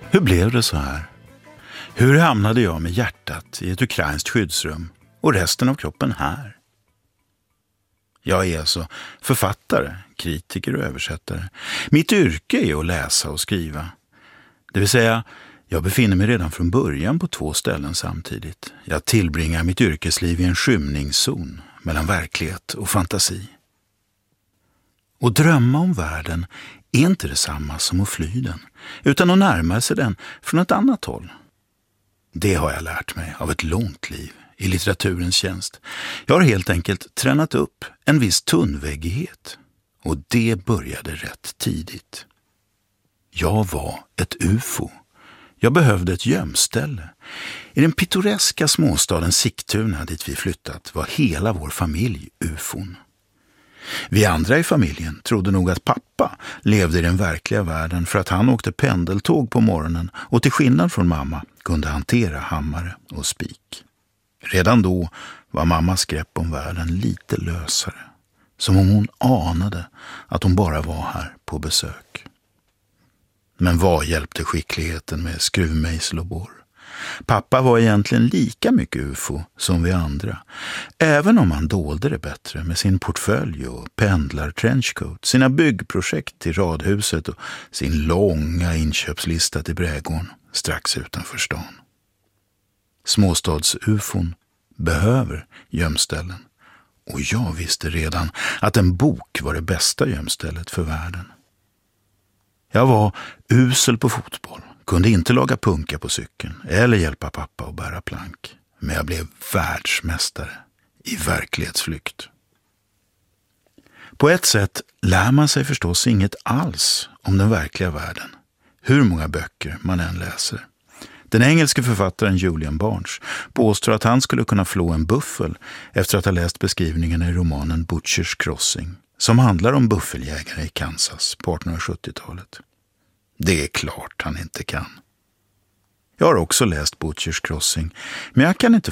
Hur blev det så här? Hur hamnade jag med hjärtat i ett ukrainskt skyddsrum och resten av kroppen här? Jag är alltså författare, kritiker och översättare. Mitt yrke är att läsa och skriva. Det vill säga, jag befinner mig redan från början på 2 ställen samtidigt. Jag tillbringar mitt yrkesliv i en skymningszon mellan verklighet och fantasi. Och drömma om världen är inte detsamma som att fly den, utan att närma sig den från ett annat håll. Det har jag lärt mig av ett långt liv i litteraturens tjänst. Jag har helt enkelt tränat upp en viss tunnväggighet, och det började rätt tidigt. Jag var ett UFO. Jag behövde ett gömställe. I den pittoreska småstaden Sigtuna dit vi flyttat var hela vår familj UFOn. Vi andra i familjen trodde nog att pappa levde i den verkliga världen för att han åkte pendeltåg på morgonen och till skillnad från mamma kunde hantera hammare och spik. Redan då var mammas grepp om världen lite lösare, som om hon anade att hon bara var här på besök. Men vad hjälpte skickligheten med skruvmejsel och borr? Pappa var egentligen lika mycket UFO som vi andra, även om han dolde det bättre med sin portfölj och pendlar-trenchcoat, sina byggprojekt till radhuset och sin långa inköpslista till brädgården strax utanför stan. Småstads-UFOn behöver gömställen, och jag visste redan att en bok var det bästa gömstället för världen. Jag var usel på fotboll, kunde inte laga punka på cykeln eller hjälpa pappa att bära plank. Men jag blev världsmästare i verklighetsflykt. På ett sätt lär man sig förstås inget alls om den verkliga världen, hur många böcker man än läser. Den engelske författaren Julian Barnes påstår att han skulle kunna flå en buffel efter att ha läst beskrivningarna i romanen Butcher's Crossing, som handlar om buffeljägare i Kansas på 1870-talet. Det är klart han inte kan. Jag har också läst Butcher's Crossing, men jag kan inte